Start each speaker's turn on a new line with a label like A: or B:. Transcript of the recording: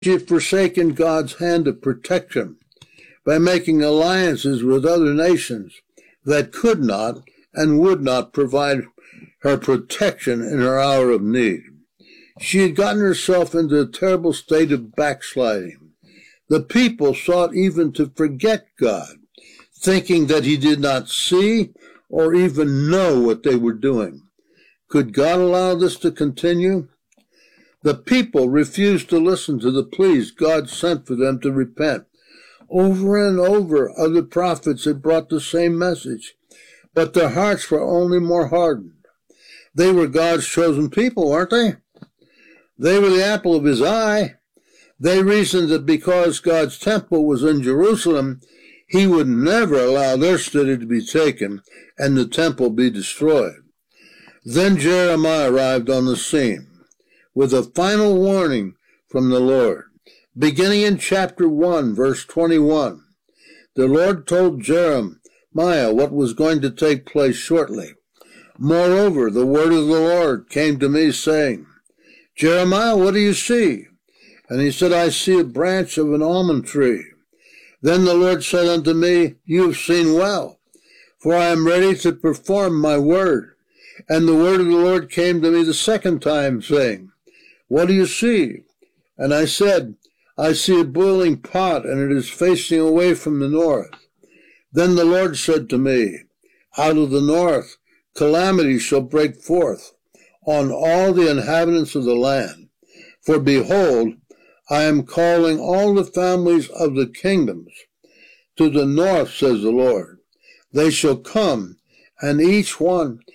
A: You've forsaken God's hand of protection by making alliances with other nations that could not and would not provide her protection in her hour of need. She had gotten herself into a terrible state of backsliding. The people sought even to forget God, thinking that he did not see or even know what they were doing. Could God allow this to continue? The people refused to listen to the pleas God sent for them to repent. Over and over, other prophets had brought the same message, but their hearts were only more hardened. They were God's chosen people, weren't they? They were the apple of his eye. They reasoned that because God's temple was in Jerusalem, he would never allow their city to be taken and the temple be destroyed. Then Jeremiah arrived on the scene with a final warning from the Lord. Beginning in chapter 1, verse 21, the Lord told Jeremiah what was going to take place shortly. Moreover, the word of the Lord came to me, saying, Jeremiah, what do you see? And he said, I see a branch of an almond tree. Then the Lord said unto me, You have seen well, for I am ready to perform my word. And the word of the Lord came to me the second time, saying, What do you see? And I said, I see a boiling pot, and it is facing away from the north. Then the Lord said to me, Out of the north calamity shall break forth on all the inhabitants of the land. For behold, I am calling all the families of the kingdoms to the north, says the Lord. They shall come, and each one